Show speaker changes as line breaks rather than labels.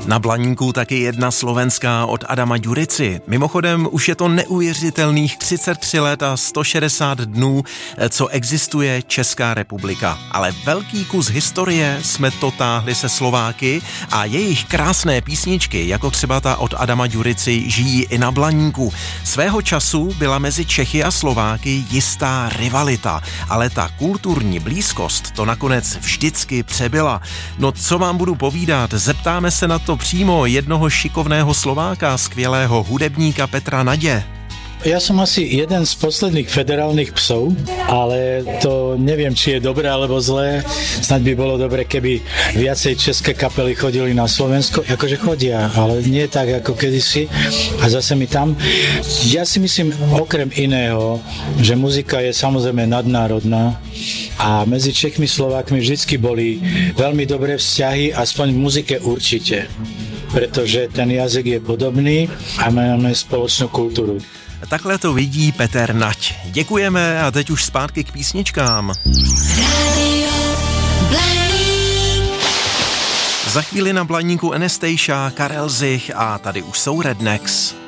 Na Blaníku taky jedna slovenská od Adama Ďurici. Mimochodem už je to neuvěřitelných 33 let a 160 dnů, co existuje Česká republika. Ale velký kus historie jsme to táhli se Slováky a jejich krásné písničky, jako třeba ta od Adama Ďurici, žijí i na Blaníku. Svého času byla mezi Čechy a Slováky jistá rivalita, ale ta kulturní blízkost to nakonec vždycky přebyla. No co vám budu povídat, zeptáme se na to přímo jednoho šikovného Slováka, skvělého hudebníka Petra Nadě.
Ja som asi jeden z posledných federálnych psov, ale to neviem, či je dobré alebo zlé. Snaď by bolo dobre, keby viacej české kapely chodili na Slovensko. Akože chodia, ale nie tak ako kedysi. A zase mi tam. Ja si myslím, okrem iného, že muzika je samozrejme nadnárodná a medzi Čechmi Slovákmi vždycky boli veľmi dobré vzťahy, aspoň v muzike určite. Pretože ten jazyk je podobný a máme spoločnú kultúru.
Takhle to vidí Petr Nať. Děkujeme a teď už zpátky k písničkám. Za chvíli na Blaníku Anastasia, Karel Zich a tady už jsou Rednecks.